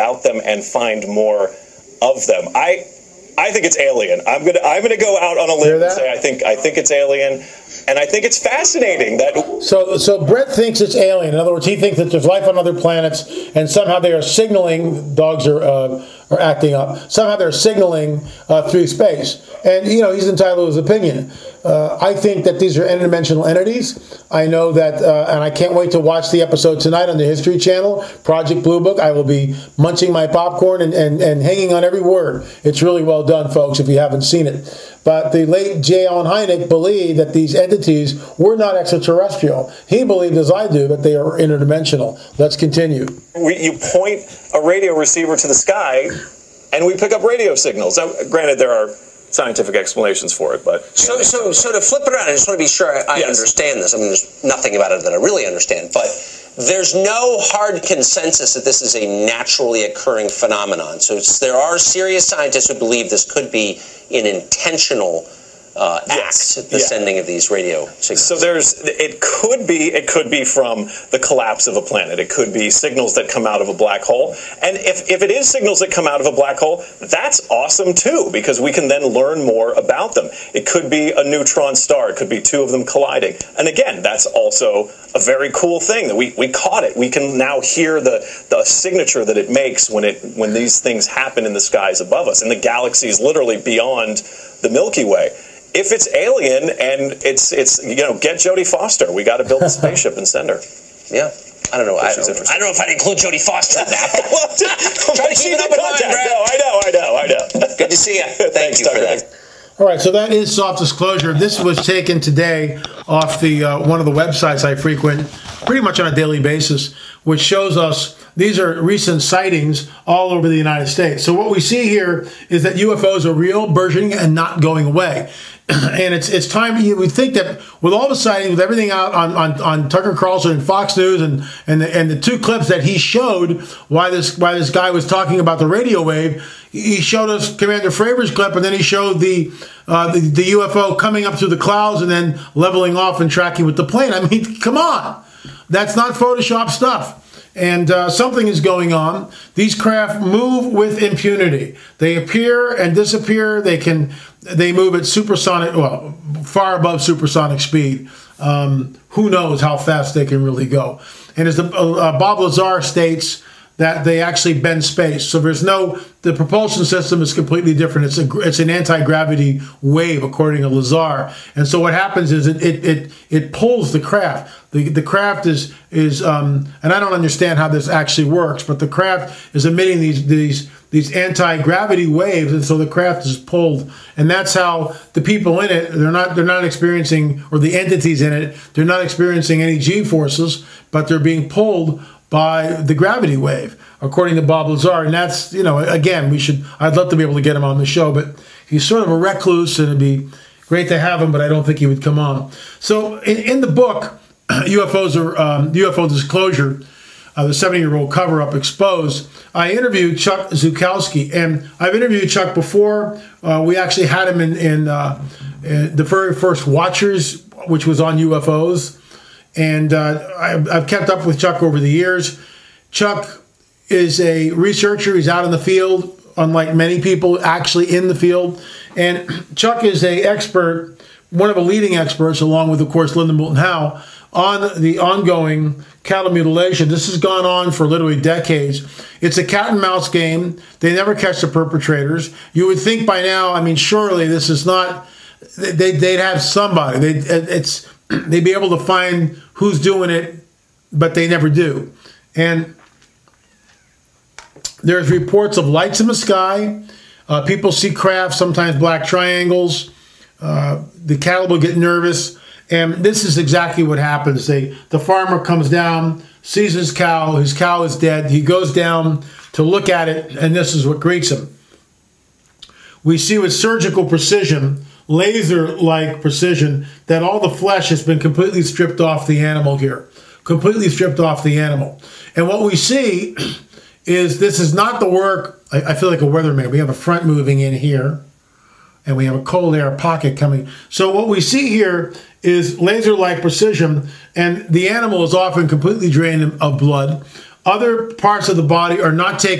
about them and find more of them. I think it's alien. I'm gonna go out on a limb and say I think it's alien, and I think it's fascinating that. So Brett thinks it's alien. In other words, he thinks that there's life on other planets, and somehow they are signaling. Dogs are acting up. Somehow they're signaling through space, and he's entitled to his opinion. I think that these are interdimensional entities. I know that, and I can't wait to watch the episode tonight on the History Channel, Project Blue Book. I will be munching my popcorn and hanging on every word. It's really well done, folks, if you haven't seen it. But the late J. Allen Hynek believed that these entities were not extraterrestrial. He believed, as I do, that they are interdimensional. Let's continue. You point a radio receiver to the sky, and we pick up radio signals. Now, granted, there are scientific explanations for it, but so to flip it around, I just want to be sure I understand this. I mean, there's nothing about it that I really understand, but there's no hard consensus that this is a naturally occurring phenomenon. So there are serious scientists who believe this could be an intentional act, the sending of these radio signals. So it could be from the collapse of a planet. It could be signals that come out of a black hole. And if it is signals that come out of a black hole, that's awesome too, because we can then learn more about them. It could be a neutron star. It could be two of them colliding. And again, that's also a very cool thing that we caught it. We can now hear the signature that it makes when these things happen in the skies above us, in the galaxies literally beyond the Milky Way. If it's alien and it's get Jodie Foster. We got to build a spaceship and send her. Yeah. I don't know. I don't know if I'd include Jodie Foster in that. Try to keep it up in mind, Brad. No, I know. Good to see you. Thank you for that. All right, so that is Soft Disclosure. This was taken today off the one of the websites I frequent pretty much on a daily basis, which shows us these are recent sightings all over the United States. So what we see here is that UFOs are real, burgeoning, and not going away. And it's time. We think that with all the sightings, with everything out on Tucker Carlson and Fox News, and the two clips that he showed, why this guy was talking about the radio wave. He showed us Commander Fravor's clip, and then he showed the UFO coming up through the clouds and then leveling off and tracking with the plane. I mean, come on, that's not Photoshop stuff. And something is going on. These craft move with impunity. They appear and disappear. They move at supersonic, well, far above supersonic speed. Who knows how fast they can really go? And as Bob Lazar states, that they actually bend space. So the propulsion system is completely different. It's an anti-gravity wave, according to Lazar. And so what happens is it pulls the craft. The craft is and I don't understand how this actually works, but the craft is emitting these anti-gravity waves, and so the craft is pulled. And that's how the people in it, they're not experiencing, or the entities in it, they're not experiencing any G-forces, but they're being pulled by the gravity wave, according to Bob Lazar. And that's, again, I'd love to be able to get him on the show, but he's sort of a recluse, and it'd be great to have him, but I don't think he would come on. So in the book, UFO Disclosure, the 70-year-old cover-up exposed, I interviewed Chuck Zukowski, and I've interviewed Chuck before. We actually had him in the very first Watchers, which was on UFOs. And I've kept up with Chuck over the years. Chuck is a researcher. He's out in the field, unlike many people actually in the field. And Chuck is an expert, one of the leading experts, along with, of course, Linda Moulton Howe, on the ongoing cattle mutilation. This has gone on for literally decades. It's a cat and mouse game. They never catch the perpetrators. You would think by now, I mean, surely this is not, they'd have somebody. They'd be able to find who's doing it, but they never do. And there's reports of lights in the sky. People see craft, sometimes black triangles. The cattle will get nervous. And this is exactly what happens. The farmer comes down, sees his cow is dead. He goes down to look at it, and this is what greets him. We see with surgical precision, laser-like precision, that all the flesh has been completely stripped off the animal here. Completely stripped off the animal. And what we see is this is not the work, I feel like a weatherman. We have a front moving in here, and we have a cold air pocket coming. So what we see here is laser-like precision, and the animal is often completely drained of blood. Other parts of the body are not taken